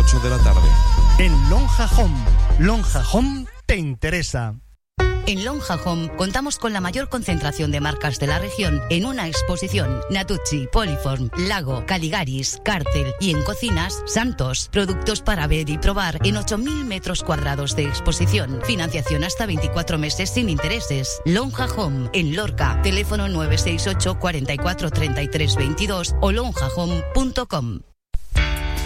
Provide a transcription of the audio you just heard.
8 de la tarde. En Lonja Home. Lonja Home te interesa. En Lonja Home contamos con la mayor concentración de marcas de la región en una exposición. Natucci, Poliform, Lago, Caligaris, Cártel y en cocinas, Santos. Productos para ver y probar en 8.000 metros cuadrados de exposición. Financiación hasta 24 meses sin intereses. Lonja Home en Lorca. Teléfono 968 44 33 22 o lonjahome.com.